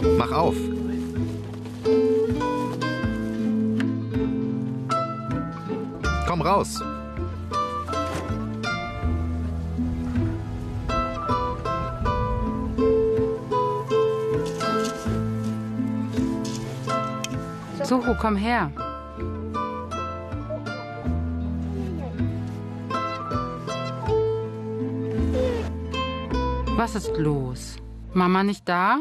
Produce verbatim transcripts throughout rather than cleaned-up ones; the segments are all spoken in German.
Mach auf. Komm raus. Soho, komm her. Was ist los? Mama nicht da?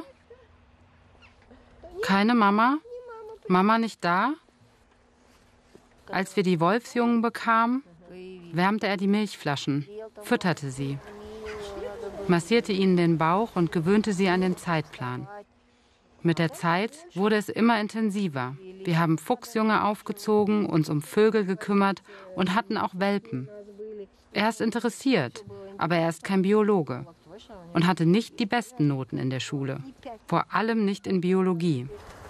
Keine Mama? Mama nicht da? Als wir die Wolfsjungen bekamen, wärmte er die Milchflaschen, fütterte sie, massierte ihnen den Bauch und gewöhnte sie an den Zeitplan. Mit der Zeit wurde es immer intensiver. Wir haben Fuchsjunge aufgezogen, uns um Vögel gekümmert und hatten auch Welpen. Er ist interessiert, aber er ist kein Biologe und hatte nicht die besten Noten in der Schule, vor allem nicht in Biologie.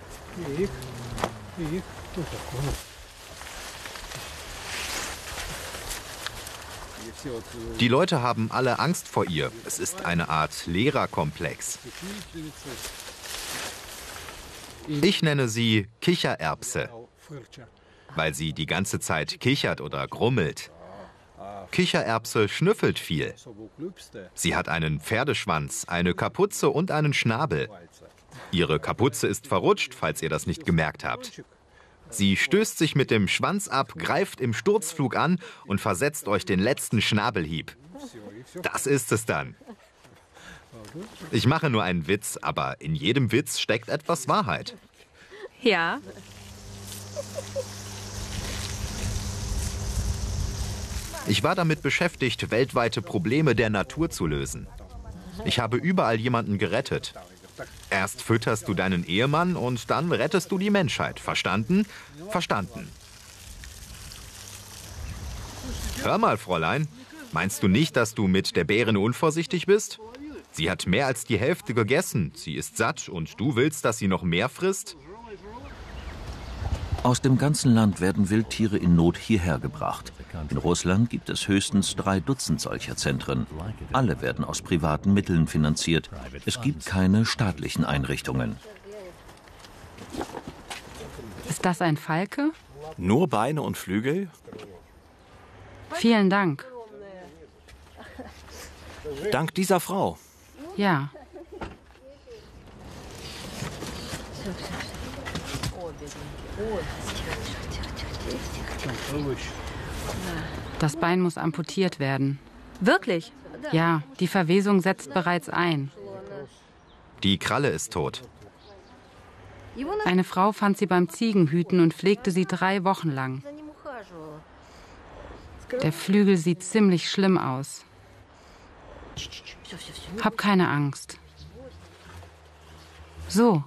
Die Leute haben alle Angst vor ihr. Es ist eine Art Lehrerkomplex. Ich nenne sie Kichererbse, weil sie die ganze Zeit kichert oder grummelt. Kichererbse schnüffelt viel. Sie hat einen Pferdeschwanz, eine Kapuze und einen Schnabel. Ihre Kapuze ist verrutscht, falls ihr das nicht gemerkt habt. Sie stößt sich mit dem Schwanz ab, greift im Sturzflug an und versetzt euch den letzten Schnabelhieb. Das ist es dann. Ich mache nur einen Witz, aber in jedem Witz steckt etwas Wahrheit. Ja. Ich war damit beschäftigt, weltweite Probleme der Natur zu lösen. Ich habe überall jemanden gerettet. Erst fütterst du deinen Ehemann und dann rettest du die Menschheit. Verstanden? Verstanden. Hör mal, Fräulein, meinst du nicht, dass du mit der Bärin unvorsichtig bist? Sie hat mehr als die Hälfte gegessen. Sie ist satt und du willst, dass sie noch mehr frisst? Aus dem ganzen Land werden Wildtiere in Not hierher gebracht. In Russland gibt es höchstens drei Dutzend solcher Zentren. Alle werden aus privaten Mitteln finanziert. Es gibt keine staatlichen Einrichtungen. Ist das ein Falke? Nur Beine und Flügel? Vielen Dank. Dank dieser Frau. Ja. Das Bein muss amputiert werden. Wirklich? Ja, die Verwesung setzt bereits ein. Die Kralle ist tot. Eine Frau fand sie beim Ziegenhüten und pflegte sie drei Wochen lang. Der Flügel sieht ziemlich schlimm aus. Hab keine Angst. So.